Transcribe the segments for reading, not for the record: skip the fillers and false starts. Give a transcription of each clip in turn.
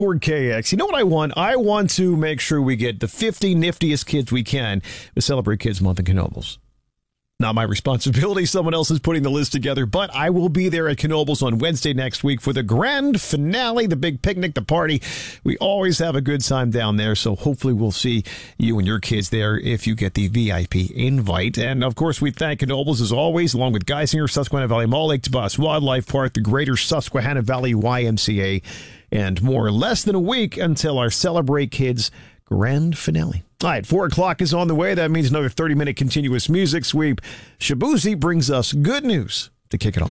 KX. You know what I want? I want to make sure we get the 50 niftiest kids we can to celebrate Kids Month in Knoebels. Not my responsibility. Someone else is putting the list together, but I will be there at Knoebels on Wednesday next week for the grand finale, the big picnic, the party. We always have a good time down there, so hopefully we'll see you and your kids there if you get the VIP invite. And, of course, we thank Knoebels, as always, along with Geisinger, Susquehanna Valley Mall, Lake Tabass Wildlife Park, the Greater Susquehanna Valley YMCA, and more. Less than a week until our Celebrate Kids grand finale. All right, 4 o'clock is on the way. That means another 30-minute continuous music sweep. Shabuzi brings us good news to kick it off.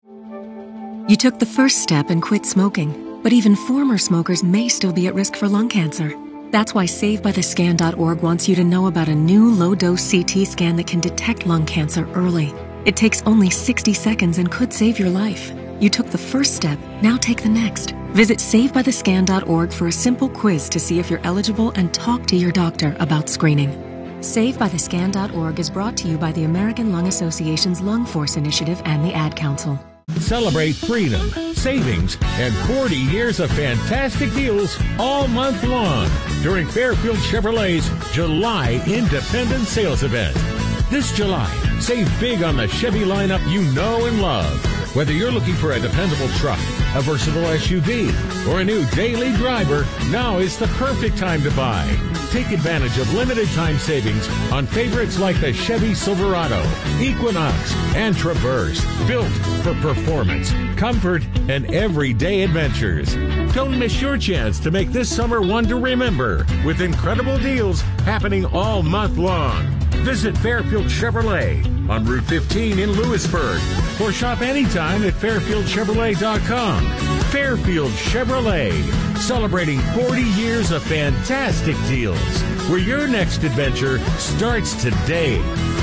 You took the first step and quit smoking, but even former smokers may still be at risk for lung cancer. That's why SaveByTheScan.org wants you to know about a new low-dose CT scan that can detect lung cancer early. It takes only 60 seconds and could save your life. You took the first step, now take the next. Visit SaveByTheScan.org for a simple quiz to see if you're eligible and talk to your doctor about screening. SaveByTheScan.org is brought to you by the American Lung Association's Lung Force Initiative and the Ad Council. Celebrate freedom, savings, and 40 years of fantastic deals all month long during Fairfield Chevrolet's July Independent Sales Event. This July, save big on the Chevy lineup you know and love. Whether you're looking for a dependable truck, a versatile SUV, or a new daily driver, now is the perfect time to buy. Take advantage of limited time savings on favorites like the Chevy Silverado, Equinox, and Traverse, built for performance, comfort, and everyday adventures. Don't miss your chance to make this summer one to remember with incredible deals happening all month long. Visit Fairfield Chevrolet on Route 15 in Lewisburg or shop anytime at fairfieldchevrolet.com. Fairfield Chevrolet, celebrating 40 years of fantastic deals, where your next adventure starts today.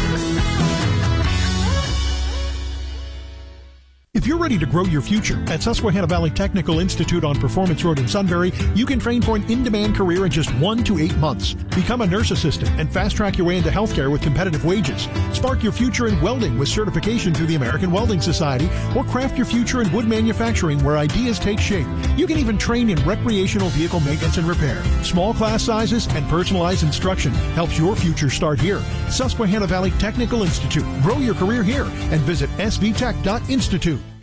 If you're ready to grow your future, at Susquehanna Valley Technical Institute on Performance Road in Sunbury, you can train for an in-demand career in just 1 to 8 months. Become a nurse assistant and fast-track your way into healthcare with competitive wages. Spark your future in welding with certification through the American Welding Society, or craft your future in wood manufacturing where ideas take shape. You can even train in recreational vehicle maintenance and repair. Small class sizes and personalized instruction helps your future start here. Susquehanna Valley Technical Institute. Grow your career here and visit svtech.institute.